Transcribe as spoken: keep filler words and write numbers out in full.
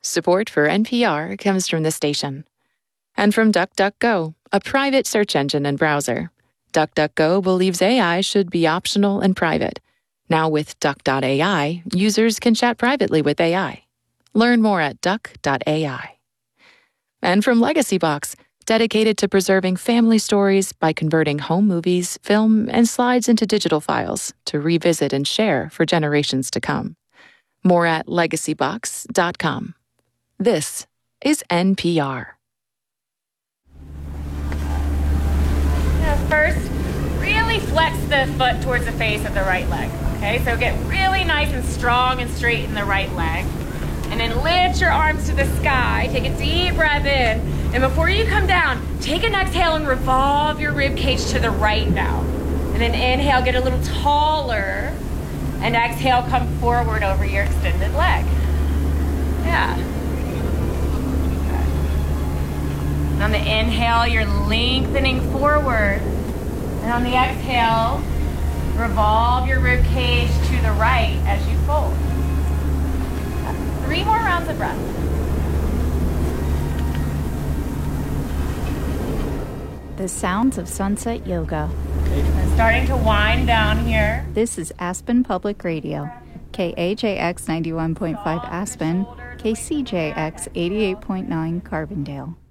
Support for N P R comes from the station. And from DuckDuckGo, a private search engine and browser. DuckDuckGo believes A I should be optional and private. Now with Duck dot A I, users can chat privately with A I. Learn more at Duck dot A I. And from LegacyBox, dedicated to preserving family stories by converting home movies, film, and slides into digital files to revisit and share for generations to come. More at legacy box dot com. This is N P R. Now first, really flex the foot towards the face of the right leg. Okay, so get really nice and strong and straight in the right leg. And then lift your arms to the sky. Take a deep breath in. And before you come down, take an exhale and revolve your rib cage to the right now. And then inhale, get a little taller. And exhale, come forward over your extended leg. Yeah. Okay. And on the inhale, you're lengthening forward. And on the exhale, revolve your rib cage to the right as you fold. Three more rounds of breath. The sounds of sunset yoga. And starting to wind down here. This is Aspen Public Radio, K A J X ninety-one point five Aspen, K C J X eighty-eight point nine Carbondale.